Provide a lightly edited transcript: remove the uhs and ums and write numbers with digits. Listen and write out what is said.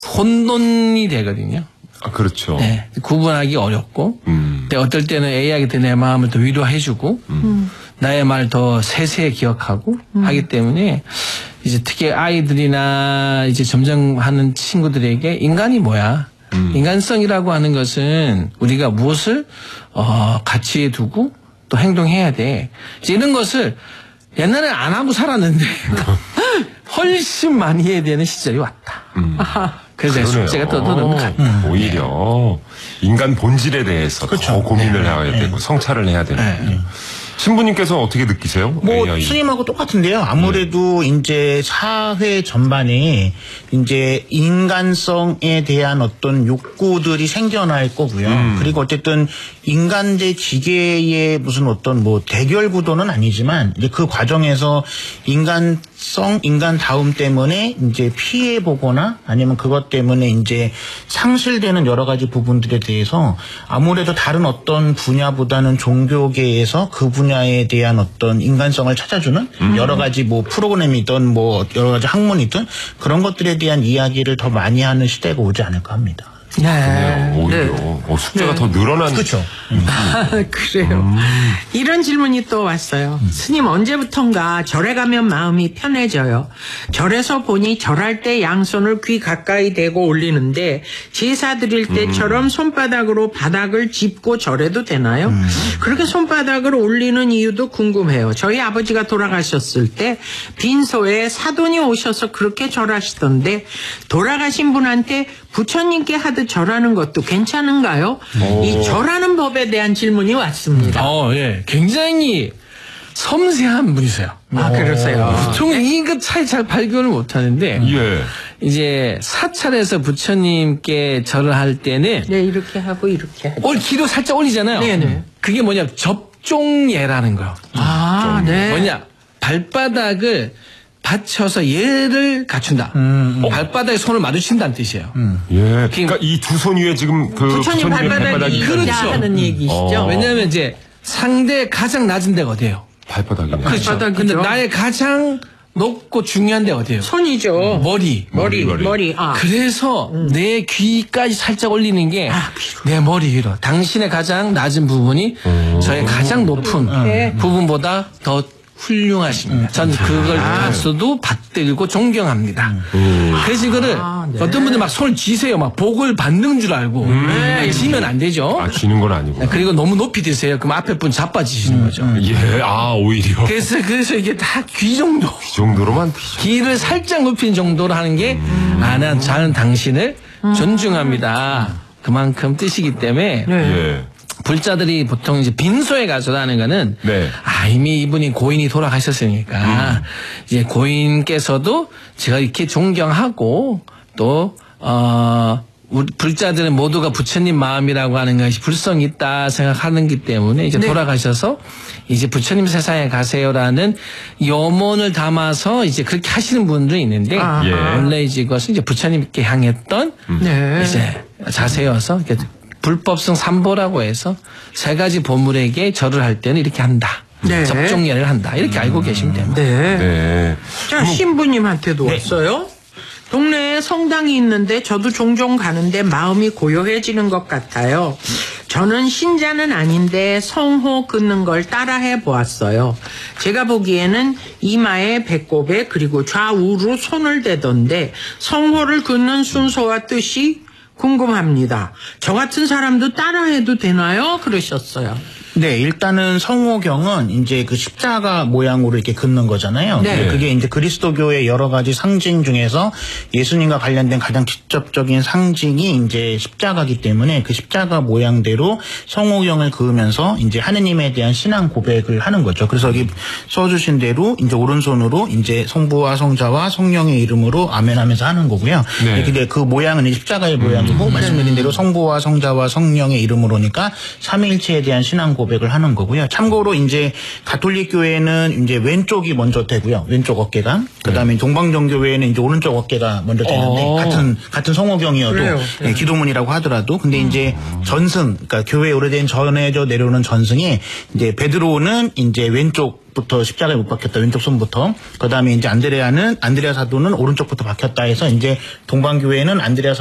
혼돈이 되거든요. 아, 그렇죠. 네, 구분하기 어렵고, 근데 어떨 때는 A에게 내 마음을 더 위로해주고, 나의 말 더 세세히 기억하고 하기 때문에 이제 특히 아이들이나 이제 점점 하는 친구들에게 인간이 뭐야? 인간성이라고 하는 것은 우리가 무엇을 가치에 두고 또 행동해야 돼. 이제 이런 것을 옛날에 안 하고 살았는데 훨씬 많이 해야 되는 시절이 왔다. 그래서 제가 숙제가 더 늘는 것 같다. 오히려 인간 본질에 대해서 더 고민을 해야 되고 성찰을 해야 되는. 신부님께서 어떻게 느끼세요? 뭐 AI. 스님하고 똑같은데요. 아무래도 이제 사회 전반에 이제 인간성에 대한 어떤 욕구들이 생겨날 거고요. 그리고 어쨌든 인간 대 기계의 무슨 어떤 뭐 대결 구도는 아니지만 이제 그 과정에서 인간다움 때문에 이제 피해 보거나 아니면 그것 때문에 이제 상실되는 여러 가지 부분들에 대해서 아무래도 다른 어떤 분야보다는 종교계에서 그 분야에 대한 어떤 인간성을 찾아주는 여러 가지 뭐 프로그램이든 뭐 여러 가지 학문이든 그런 것들에 대한 이야기를 더 많이 하는 시대가 오지 않을까 합니다. 네. 오히려 숙제가 더 늘어난. 그렇죠. 그래요. 이런 질문이 또 왔어요. 스님 언제부턴가 절에 가면 마음이 편해져요. 절에서 보니 절할 때 양손을 귀 가까이 대고 올리는데 제사 드릴 때처럼 손바닥으로 바닥을 짚고 절해도 되나요? 그렇게 손바닥을 올리는 이유도 궁금해요. 저희 아버지가 돌아가셨을 때 빈소에 사돈이 오셔서 그렇게 절하시던데 돌아가신 분한테 부처님께 하듯 절하는 것도 괜찮은가요? 이 절하는 법에 대한 질문이 왔습니다. 예. 굉장히 섬세한 분이세요. 그러세요. 보통 이것 차이 잘 발견을 못 하는데, 예. 이제 사찰에서 부처님께 절을 할 때는, 네, 이렇게 하고 이렇게 하죠. 뒤로 살짝 올리잖아요. 네네. 그게 뭐냐, 접종예라는 거요. 네. 뭐냐, 발바닥을 받쳐서 예를 갖춘다. 발바닥에 손을 마주친다는 뜻이에요. 예. 그러니까 이 두 손 위에 지금 그 부처님 발바닥이 그렇죠. 있다 하는 얘기시죠? 왜냐하면 이제 상대 가장 낮은 데가 어디예요? 발바닥이네. 그렇죠. 발바닥이죠. 근데 나의 가장 높고 중요한 데가 어디예요? 손이죠. 머리. 머리. 그래서 내 귀까지 살짝 올리는 게 내 머리 위로. 당신의 가장 낮은 부분이 저의 가장 높은 부분보다 더 훌륭하십니다. 저는 그걸 봤어도 받들고 존경합니다. 그래서 이거를 어떤 분들 막 손을 쥐세요. 막 복을 받는 줄 알고. 쥐면 안 되죠. 쥐는 건 아니고. 그리고 너무 높이 드세요. 그럼 앞에 분 자빠지시는 거죠. 예. 오히려. 그래서 이게 다 귀 정도. 이 정도로만 드시죠. 귀를 살짝 높인 정도로 하는 게 저는 당신을 존중합니다. 그만큼 뜻이기 때문에. 예. 불자들이 보통 이제 빈소에 가서 하는 거는 이미 이분이 고인이 돌아가셨으니까 이제 고인께서도 제가 이렇게 존경하고 또 우리 불자들은 모두가 부처님 마음이라고 하는 것이 불성이 있다 생각하는 기 때문에 이제 돌아가셔서 이제 부처님 세상에 가세요라는 염원을 담아서 이제 그렇게 하시는 분들이 있는데 원래 이제 이것은 이제 부처님께 향했던 이제 자세여서 이렇게 불법성 삼보라고 해서 세 가지 보물에게 절을 할 때는 이렇게 한다. 접종예를 한다. 이렇게 알고 계시면 됩니다. 네. 자, 신부님한테도 왔어요. 동네에 성당이 있는데 저도 종종 가는데 마음이 고요해지는 것 같아요. 저는 신자는 아닌데 성호 긋는 걸 따라해 보았어요. 제가 보기에는 이마에 배꼽에 그리고 좌우로 손을 대던데 성호를 긋는 순서와 뜻이 궁금합니다. 저 같은 사람도 따라해도 되나요? 그러셨어요. 네, 일단은 성호경은 이제 그 십자가 모양으로 이렇게 긋는 거잖아요. 네. 그게 이제 그리스도교의 여러 가지 상징 중에서 예수님과 관련된 가장 직접적인 상징이 이제 십자가이기 때문에 그 십자가 모양대로 성호경을 그으면서 이제 하느님에 대한 신앙 고백을 하는 거죠. 그래서 여기 써주신 대로 이제 오른손으로 이제 성부와 성자와 성령의 이름으로 아멘하면서 하는 거고요. 근데 그 모양은 이제 십자가의 모양이고 말씀드린 대로 성부와 성자와 성령의 이름으로니까 삼위일체에 대한 신앙 고백을 하는 거고요. 참고로 이제 가톨릭 교회는 이제 왼쪽이 먼저 되고요. 왼쪽 어깨가. 그다음에 동방정교회는 이제 오른쪽 어깨가 먼저 되는데 같은 성호경이어도 예, 기도문이라고 하더라도 근데 이제 전승 그러니까 교회에 오래된 전해져 내려오는 전승이 이제 베드로는 이제 왼쪽부터 십자가에 못 박혔다. 왼쪽 손부터. 그다음에 이제 안드레아 사도는 오른쪽부터 박혔다 해서 이제 동방교회는 안드레아